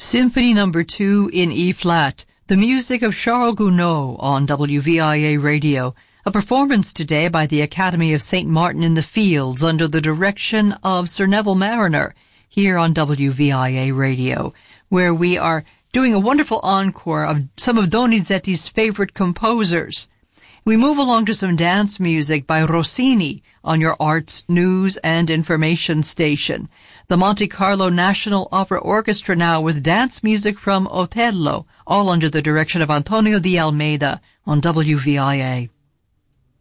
Symphony No. 2 in E-flat, the music of Charles Gounod on WVIA Radio. A performance today by the Academy of St. Martin in the Fields under the direction of Sir Neville Marriner here on WVIA Radio, where we are doing a wonderful encore of some of Donizetti's favorite composers. We move along to some dance music by Rossini on your arts, news, and information station. The Monte Carlo National Opera Orchestra now with dance music from Otello, all under the direction of Antonio de Almeida on WVIA.